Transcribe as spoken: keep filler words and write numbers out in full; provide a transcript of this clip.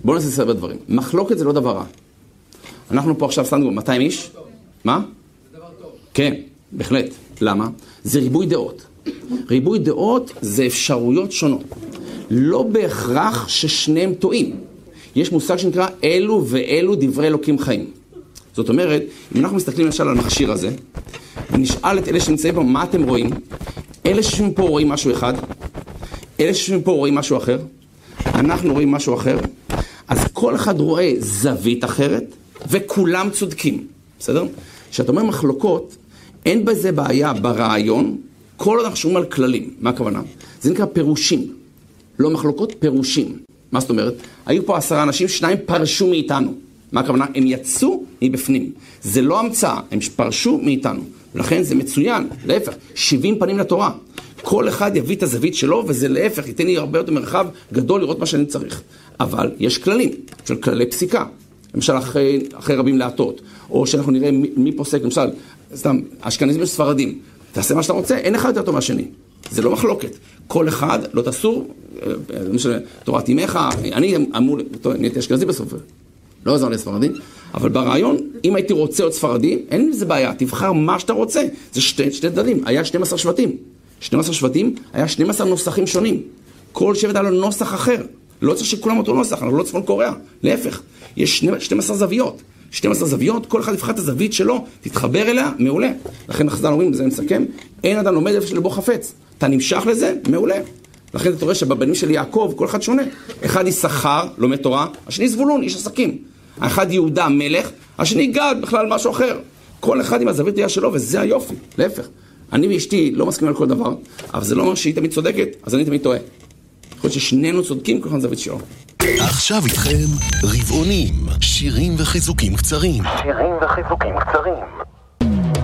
בואו נעשה סדר בדברים. מחלוקת זה לא דבר רע. אנחנו פה עכשיו שמנו מאתיים איש. מה? זה דבר טוב. כן, בהחלט. למה? זה ריבוי דעות. ריבוי דעות זה אפשרויות שונות. לא בהכרח ששניהם טועים. יש מושג שנקרא אלו ואלו דברי אלוקים חיים. זאת אומרת, אם אנחנו מסתכלים למשל על המכשיר הזה, ונשאל את אלה שנמצאים פה, מה אתם רואים? אלה שיושבים פה רואים משהו אחד, אלה שיושבים פה רואים משהו אחר, אנחנו רואים משהו אחר, אז כל אחד רואה זווית אחרת, וכולם צודקים, בסדר? כשאתה אומר מחלוקות, אין בזה בעיה ברעיון, כל עוד אנחנו שומעים על כללים. מה הכוונה? זה נקרא פירושים, לא מחלוקות, פירושים. מה זאת אומרת? היו פה עשרה אנשים, שניים פרשו מאיתנו. מה הכוונה? הם יצאו מבפנים. זה לא המצאה, הם פרשו מאיתנו. ולכן זה מצוין, להפך, שבעים פנים לתורה. כל אחד יביא את הזווית שלו, וזה להפך, ייתן לי הרבה יותר מרחב גדול לראות מה שאני צריך. אבל יש כללים, של כללי פסיקה. למשל, אחרי, אחרי רבים להטות, או שאנחנו נראה מי, מי פוסק, למשל, סתם, אשכנזים וספרדים. תעשה מה שאתה רוצה, אין אחד יותר טוב מהשני. זה לא מחלוקת. כל אחד לא תסור, למשל, תורת אמך, אני אמור, נהייתי אשכנזי בסוף. לא עזר לי ספרדי, אבל ברעיון, אם הייתי רוצה עוד ספרדי, אין לי זה בעיה, תבחר מה שאתה רוצה. זה שתי, שתי דדים, היה שנים עשר שבטים. שנים עשר שבטים, היה שנים עשר נוסחים שונים. כל שבט היה לו נוסח אחר. לא צריך שכולם אותו נוסח, אנחנו לא צפון קוריאה. להפך, יש שתים עשרה זוויות. שתים עשרה זוויות, כל אחד יבחר את הזווית שלו, תתחבר אליה, מעולה. לכן חז"ל אומרים, בזה נסכם, אין אדם לומד איפה שלבו חפץ. אתה נמשך לזה, מעולה. לכן אתה רואה שבבנים של יעקב, כל אחד שונה. אחד יששכר, לומד תורה, השני זבולון, איש עסקים. האחד יהודה מלך, השני גד, בכלל משהו אחר. כל אחד עם הזווית היה שלו, וזה היופי. להפך. אני ואשתי לא מסכימים על כל דבר, אבל זה לא אומר שהיא תמיד צודקת, אז אני תמיד טועה. יכול להיות ששנינו צודקים כל אחד זווית שלו. עכשיו איתכם רבעונים, שירים וחיזוקים קצרים. שירים וחיזוקים קצרים.